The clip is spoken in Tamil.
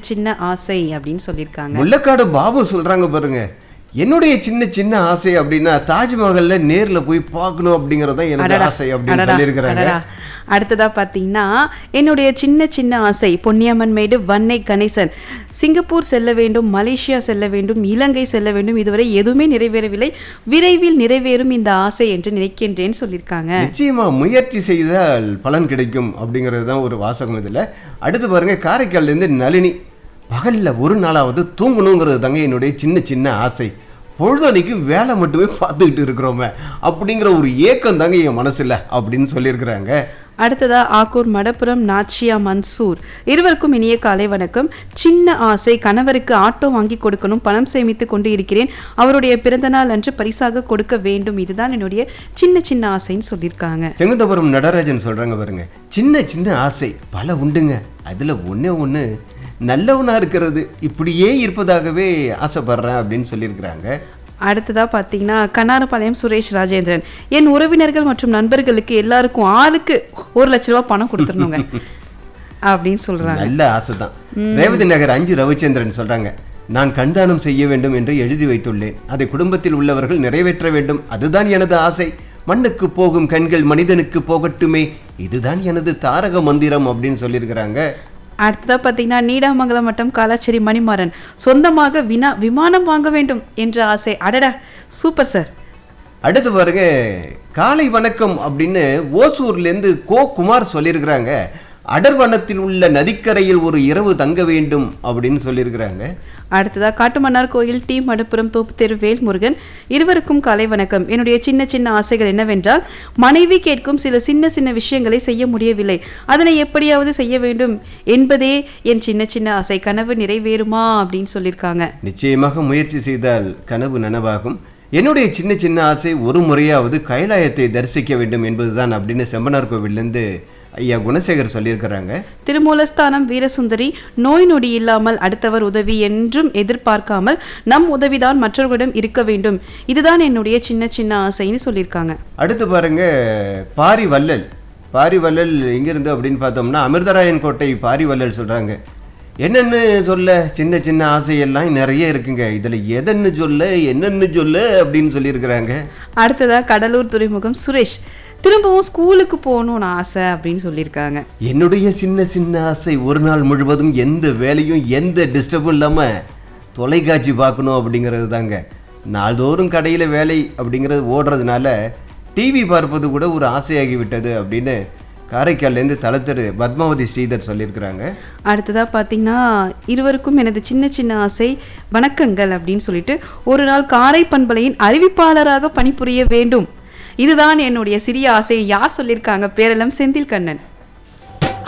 சின்ன ஆசை அப்படின்னு சொல்லியிருக்காங்க. முள்ளக்காடு பாபு சொல்றாங்க பாருங்க, என்னுடைய சின்ன சின்ன ஆசை அப்படின்னா தாஜ்மஹல்ல நேர்ல போய் பார்க்கணும் அப்படிங்கறத எனக்கு ஆசை அப்படின்னு சொல்லியிருக்கிறாங்க. அடுத்ததா பார்த்தீங்கன்னா, என்னுடைய சின்ன சின்ன ஆசை பொன்னியம்மன் மேடு வன்னை கணேசன், சிங்கப்பூர் செல்ல வேண்டும், மலேசியா செல்ல வேண்டும், இலங்கை செல்ல வேண்டும், இதுவரை எதுவுமே நிறைவேறவில்லை, விரைவில் நிறைவேறும் இந்த ஆசை என்று நினைக்கின்றேன்னு சொல்லியிருக்காங்க. நிச்சயமா முயற்சி செய்தால் பலன் கிடைக்கும் அப்படிங்கிறது தான் ஒரு வாசகம் இதுல. அடுத்து பாருங்க, காரைக்கால்ல இருந்து நளினி, பகல்ல ஒரு நாளாவது தூங்கணுங்கிறது தாங்க என்னுடைய சின்ன சின்ன ஆசை, பொழுதனைக்கும் வேலை மட்டுமே பார்த்துக்கிட்டு இருக்கிறோமே அப்படிங்கிற ஒரு ஏக்கம் தாங்க என் மனசுல அப்படின்னு சொல்லியிருக்கிறாங்க. அடுத்ததா ஆக்கூர் மடப்புரம் நாச்சியா மன்சூர், இருவருக்கும் இனிய காலை வணக்கம். சின்ன ஆசை, கணவருக்கு ஆட்டோ வாங்கி கொடுக்கணும், பணம் சேமித்து கொண்டு இருக்கிறேன், அவருடைய பிறந்த நாள் அன்று பரிசாக கொடுக்க வேண்டும், இதுதான் என்னுடைய சின்ன சின்ன ஆசைன்னு சொல்லியிருக்காங்க. செங்குந்தபுரம் நடராஜன் சொல்றாங்க பாருங்க, சின்ன சின்ன ஆசை பல உண்டுங்க, அதுல ஒண்ணு நல்லவனா இருக்கிறது, இப்படியே இருப்பதாகவே ஆசைப்படுறேன் அப்படின்னு சொல்லியிருக்கிறாங்க. அடுத்ததா பார்த்தீங்கன்னா, கண்ணாரப்பாளையம் சுரேஷ் ராஜேந்திரன், என் உறவினர்கள் மற்றும் நண்பர்களுக்கு எல்லாருக்கும் ஆளுக்கு 1 லட்ச ரூபாய் பணம் கொடுத்துடணுங்க அப்படின்னு சொல்றாங்க. நல்ல ஆசை தான். ரேவதி நகர் 5 ரவிச்சந்திரன் சொல்றாங்க, நான் கண்தானம் செய்ய வேண்டும் என்று எழுதி வைத்துள்ளேன், அதை குடும்பத்தில் உள்ளவர்கள் நிறைவேற்ற வேண்டும், அதுதான் எனது ஆசை, மண்ணுக்கு போகும் கண்கள் மனிதனுக்கு போகட்டுமே, இதுதான் எனது தாரக மந்திரம் அப்படின்னு சொல்லியிருக்கிறாங்க. அடுத்ததா பார்த்தீங்கன்னா, நீடாமங்கலம் வட்டம் காலாச்சேரி மணிமாறன், சொந்தமாக விமானம் வாங்க வேண்டும் என்ற ஆசை. அடடா, சூப்பர் சார். அடுத்து பாருங்க, காலை வணக்கம் அப்படின்னு ஓசூர்லேருந்து கோ குமார் சொல்லியிருக்கிறாங்க, அடர்வனத்தில் உள்ள நதிக்கரையில் ஒரு இரவு தங்க வேண்டும் அப்படின்னு சொல்லியிருக்கிறாங்க. அடுத்ததா காட்டுமன்னார் கோயில் டி மடப்புரம் தோப்பு தெரு வேல்முருகன், இருவருக்கும் காலை வணக்கம். என்னுடைய சின்ன சின்ன ஆசைகள் என்னவென்றால், மனைவி கேட்கும் சில சின்ன சின்ன விஷயங்களை செய்ய முடியவில்லை, அதனை எப்படியாவது செய்ய வேண்டும் என்பதே என் சின்ன சின்ன ஆசை, கனவு நிறைவேறுமா அப்படின்னு சொல்லியிருக்காங்க. நிச்சயமாக முயற்சி செய்தால் கனவு நனவாகும். என்னுடைய சின்ன சின்ன ஆசை ஒரு முறையாவது கைலாயத்தை தரிசிக்க வேண்டும் என்பதுதான் அப்படின்னு செம்பனார் கோவிலிருந்து ஐயா குணசேகர் சொல்லியிருக்கிறாங்க. திருமூலஸ்தானம் வீரசுந்தரி, நோய் நொடி இல்லாமல் அடுத்தவர் உதவி என்றும் எதிர்பார்க்காமல் நம் உதவிதான் மற்றவர்களிடம் இருக்க வேண்டும், இதுதான் என்னுடைய சின்ன சின்ன ஆசைன்னு சொல்லியிருக்காங்க. அடுத்து பாருங்க, பாரிவல்லல் எங்கிருந்து அப்படின்னு பார்த்தோம்னா அமிர்தராயன் கோட்டை பாரிவல்லல் சொல்றாங்க, என்னன்னு சொல்ல சின்ன சின்ன ஆசையெல்லாம் நிறைய இருக்குங்க, இதுல எதன்னு சொல்ல என்னன்னு சொல்ல அப்படின்னு சொல்லியிருக்கிறாங்க. அடுத்ததா கடலூர் துறைமுகம் சுரேஷ், திரும்பவும் ஸ்கூலுக்கு போகணும்னு ஆசை அப்படின்னு சொல்லியிருக்காங்க. என்னுடைய சின்ன சின்ன ஆசை ஒரு நாள் முழுவதும் எந்த வேலையும் எந்த டிஸ்டர்பும் இல்லாமல் தொலைக்காட்சி பார்க்கணும் அப்படிங்கிறது தாங்க. நாள்தோறும் கடையில் வேலை அப்படிங்கிறது ஓடுறதுனால டிவி பார்ப்பது கூட ஒரு ஆசையாகிவிட்டது அப்படின்னு காரைக்கால்லேருந்து தலத்தரு பத்மாவதி ஸ்ரீதர் சொல்லியிருக்கிறாங்க. அடுத்ததாக பார்த்தீங்கன்னா, இருவருக்கும் எனது சின்ன சின்ன ஆசை வணக்கங்கள் அப்படின்னு சொல்லிட்டு, ஒரு நாள் காரை பண்பலையின் அறிவிப்பாளராக பணிபுரிய வேண்டும், இதுதான் என்னுடைய சிறிய ஆசை. யார் சொல்லியிருக்காங்க? பேரளம் செந்தில் கண்ணன்.